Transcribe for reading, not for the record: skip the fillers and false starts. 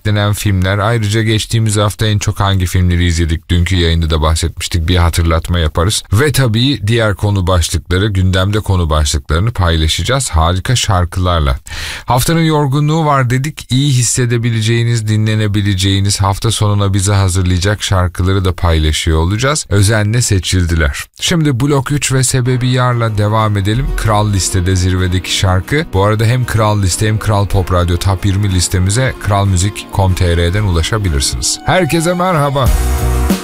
beklenen filmler. Ayrıca geçtiğimiz hafta en çok hangi filmleri izledik? Dünkü yayında da bahsetmiştik. Bir hatırlatma yaparız. Ve tabii diğer konu başlıkları, gündemde konu başlıklarını paylaşacağız. Harika şarkılarla. Haftanın yorgunluğu var dedik. İyi hissedebileceğiniz, dinlenebileceğiniz, hafta sonuna bizi hazırlayacak şarkıları da paylaşıyor olacağız. Özenle seçildiler. Şimdi Blok 3 ve Sebebi Yar'la devam edelim. Kral Liste'de zirvedeki şarkı. Bu arada hem Kral Liste hem Kral Pop Radyo Top 20 listemize kralmuzik.com.tr'den ulaşabilirsiniz. Herkese merhaba.